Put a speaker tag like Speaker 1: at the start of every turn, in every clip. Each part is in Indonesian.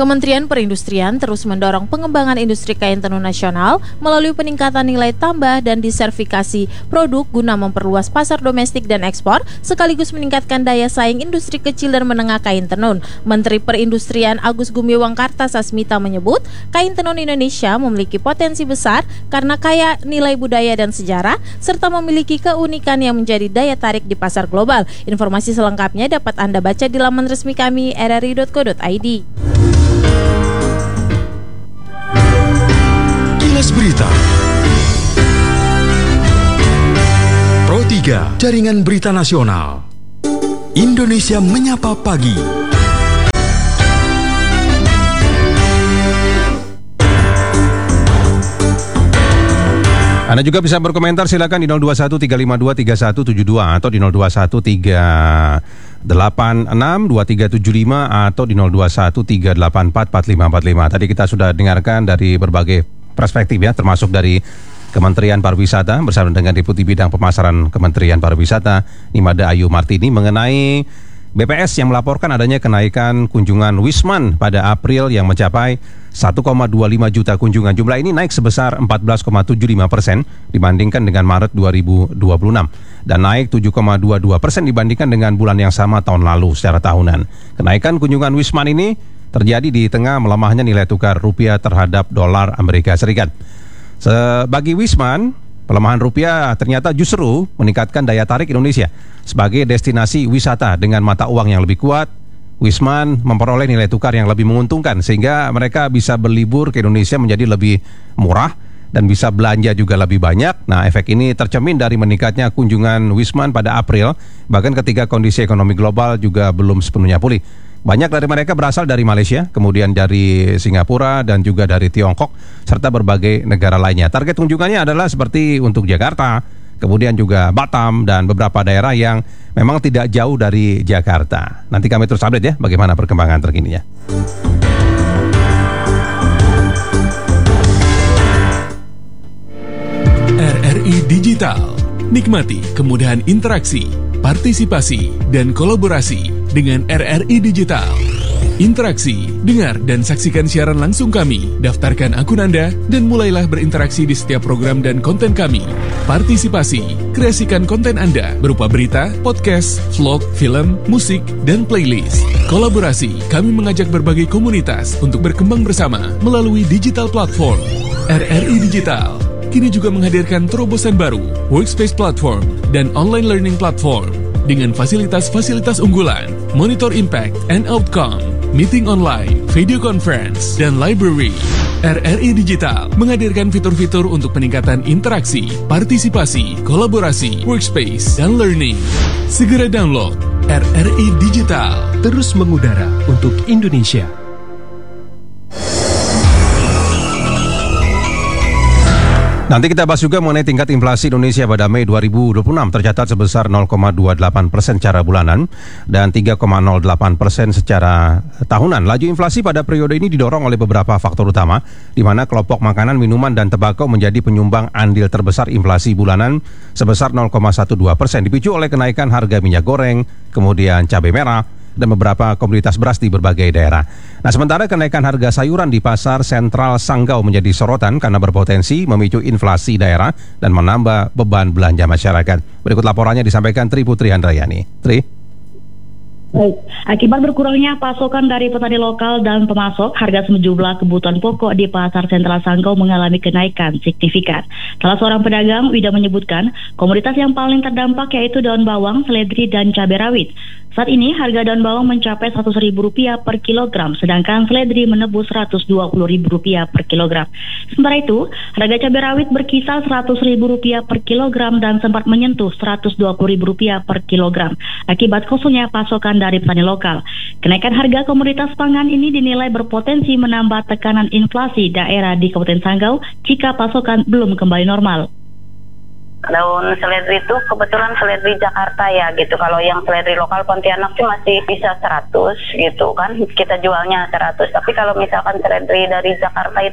Speaker 1: Kementerian Perindustrian terus mendorong pengembangan industri kain tenun nasional melalui peningkatan nilai tambah dan disertifikasi produk guna memperluas pasar domestik dan ekspor, sekaligus meningkatkan daya saing industri kecil dan menengah kain tenun. Menteri Perindustrian Agus Gumiwang Kartasasmita menyebut, kain tenun Indonesia memiliki potensi besar karena kaya nilai budaya dan sejarah, serta memiliki keunikan yang menjadi daya tarik di pasar global. Informasi selengkapnya dapat Anda baca di laman resmi kami rri.co.id.
Speaker 2: Kilas Berita Pro 3 Jaringan Berita Nasional Indonesia Menyapa Pagi.
Speaker 3: Anda juga bisa berkomentar, silakan di 0213523172 atau di 0213862375 atau di 0213844545. Tadi kita sudah dengarkan dari berbagai perspektif ya, termasuk dari Kementerian Pariwisata bersama dengan Deputi Bidang Pemasaran Kementerian Pariwisata Nimada Ayu Martini mengenai BPS yang melaporkan adanya kenaikan kunjungan Wisman pada April yang mencapai 1,25 juta kunjungan. Jumlah ini naik sebesar 14,75% dibandingkan dengan Maret 2026 dan naik 7,22% dibandingkan dengan bulan yang sama tahun lalu secara tahunan. Kenaikan kunjungan Wisman ini terjadi di tengah melemahnya nilai tukar rupiah terhadap dolar Amerika Serikat. Bagi Wisman, pelemahan rupiah ternyata justru meningkatkan daya tarik Indonesia sebagai destinasi wisata dengan mata uang yang lebih kuat. Wisman memperoleh nilai tukar yang lebih menguntungkan sehingga mereka bisa berlibur ke Indonesia menjadi lebih murah dan bisa belanja juga lebih banyak. Nah, efek ini tercermin dari meningkatnya kunjungan Wisman pada April, bahkan ketika kondisi ekonomi global juga belum sepenuhnya pulih. Banyak dari mereka berasal dari Malaysia, kemudian dari Singapura dan juga dari Tiongkok serta berbagai negara lainnya. Target kunjungannya adalah seperti untuk Jakarta, kemudian juga Batam dan beberapa daerah yang memang tidak jauh dari Jakarta. Nanti kami terus update ya bagaimana perkembangan terkininya.
Speaker 4: RRI Digital. Nikmati kemudahan interaksi, partisipasi, dan kolaborasi dengan RRI Digital. Interaksi, dengar dan saksikan siaran langsung kami, daftarkan akun Anda, dan mulailah berinteraksi di setiap program dan konten kami. Partisipasi, kreasikan konten Anda berupa berita, podcast, vlog, film, musik, dan playlist. Kolaborasi, kami mengajak berbagai komunitas untuk berkembang bersama melalui digital platform. RRI Digital kini juga menghadirkan terobosan baru, workspace platform, dan online learning platform dengan fasilitas-fasilitas unggulan, monitor impact and outcome, meeting online, video conference, dan library. RRI Digital menghadirkan fitur-fitur untuk peningkatan interaksi, partisipasi, kolaborasi, workspace, dan learning. Segera download RRI Digital.
Speaker 5: Terus mengudara untuk Indonesia.
Speaker 3: Nanti kita bahas juga mengenai tingkat inflasi Indonesia pada Mei 2026 tercatat sebesar 0,28% secara bulanan dan 3,08% secara tahunan. Laju inflasi pada periode ini didorong oleh beberapa faktor utama, di mana kelompok makanan, minuman, dan tembakau menjadi penyumbang andil terbesar inflasi bulanan sebesar 0,12%, dipicu oleh kenaikan harga minyak goreng, kemudian cabai merah, dan beberapa komoditas beras di berbagai daerah. Nah, sementara kenaikan harga sayuran di pasar sentral Sanggau menjadi sorotan karena berpotensi memicu inflasi daerah dan menambah beban belanja masyarakat. Berikut laporannya disampaikan Tri Putri Handrayani. Tri?
Speaker 6: Baik, akibat berkurangnya pasokan dari petani lokal dan pemasok, harga sejumlah kebutuhan pokok di pasar sentral Sanggau mengalami kenaikan signifikan. Salah seorang pedagang, Wida, menyebutkan komoditas yang paling terdampak yaitu daun bawang, seledri, dan cabai rawit. Saat ini harga daun bawang mencapai Rp100.000 per kilogram, sedangkan seledri menembus Rp120.000 per kilogram. Sementara itu, harga cabai rawit berkisar Rp100.000 per kilogram dan sempat menyentuh Rp120.000 per kilogram akibat kosongnya pasokan dari petani lokal. Kenaikan harga komoditas pangan ini dinilai berpotensi menambah tekanan inflasi daerah di Kabupaten Sanggau jika pasokan belum kembali normal.
Speaker 7: Daun seledri itu kebetulan seledri Jakarta ya gitu. Kalau yang seledri lokal Pontianak sih masih bisa 100 gitu kan. Kita jualnya 100. Tapi kalau misalkan seledri dari Jakarta itu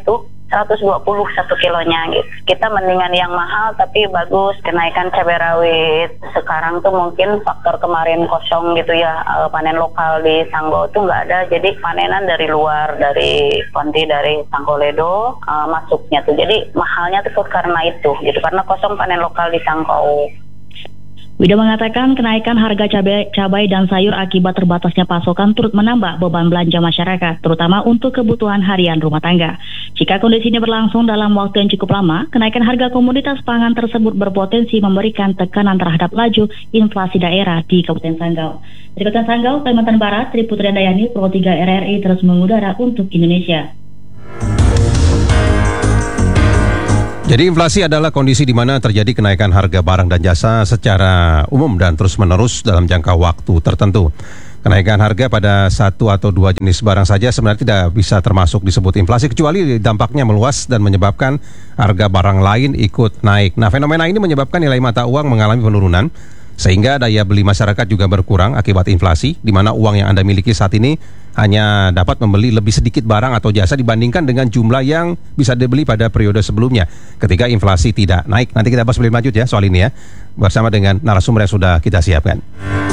Speaker 7: 120 1 kilonya gitu. Kita mendingan yang mahal tapi bagus. Kenaikan cabai rawit sekarang tuh mungkin faktor kemarin kosong gitu ya, panen lokal di Sanggau tuh nggak ada, jadi panenan dari luar, dari Ponti, dari Sanggoledo masuknya tuh, jadi mahalnya tuh karena itu gitu, karena kosong panen lokal di Sanggau.
Speaker 6: Wida mengatakan kenaikan harga cabai dan sayur akibat terbatasnya pasokan turut menambah beban belanja masyarakat, terutama untuk kebutuhan harian rumah tangga. Jika kondisi ini berlangsung dalam waktu yang cukup lama, kenaikan harga komoditas pangan tersebut berpotensi memberikan tekanan terhadap laju inflasi daerah di Kabupaten Sanggau. Dari Kabupaten Sanggau, Kalimantan Barat, Tri Putri Andayani, Pro 3 RRI terus mengudara untuk Indonesia.
Speaker 3: Jadi inflasi adalah kondisi di mana terjadi kenaikan harga barang dan jasa secara umum dan terus-menerus dalam jangka waktu tertentu. Kenaikan harga pada satu atau dua jenis barang saja sebenarnya tidak bisa termasuk disebut inflasi, kecuali dampaknya meluas dan menyebabkan harga barang lain ikut naik. Nah, fenomena ini menyebabkan nilai mata uang mengalami penurunan, sehingga daya beli masyarakat juga berkurang akibat inflasi, di mana uang yang Anda miliki saat ini hanya dapat membeli lebih sedikit barang atau jasa dibandingkan dengan jumlah yang bisa dibeli pada periode sebelumnya ketika inflasi tidak naik. Nanti kita bahas lebih lanjut ya soal ini ya, bersama dengan narasumber yang sudah kita siapkan.